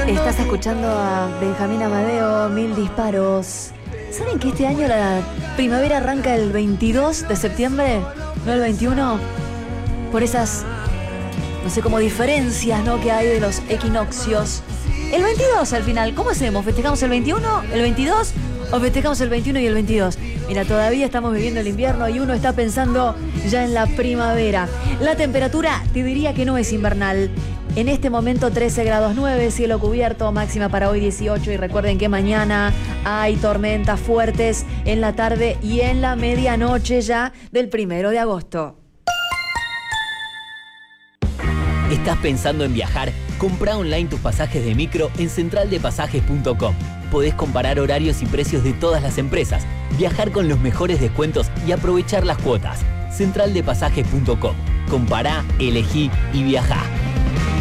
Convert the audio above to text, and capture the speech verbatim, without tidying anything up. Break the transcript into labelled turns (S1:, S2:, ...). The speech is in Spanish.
S1: Estás escuchando a Benjamín Amadeo, Mil Disparos. ¿Saben que este año la primavera arranca el veintidós de septiembre? ¿No el veintiuno? Por esas, no sé, como diferencias, ¿no?, que hay de los equinoccios. El veintidós al final, ¿cómo hacemos? ¿Festejamos el veintiuno, el veintidós o festejamos el veintiuno y el veintidós? Mira, todavía estamos viviendo el invierno y uno está pensando ya en la primavera. La temperatura te diría que no es invernal. En este momento trece grados nueve, cielo cubierto, máxima para hoy dieciocho. Y recuerden que mañana hay tormentas fuertes en la tarde y en la medianoche ya del primero de agosto.
S2: ¿Estás pensando en viajar? Comprá online tus pasajes de micro en central de pasajes punto com. Podés comparar horarios y precios de todas las empresas, viajar con los mejores descuentos y aprovechar las cuotas. central de pasajes punto com. Compará, elegí y viajá.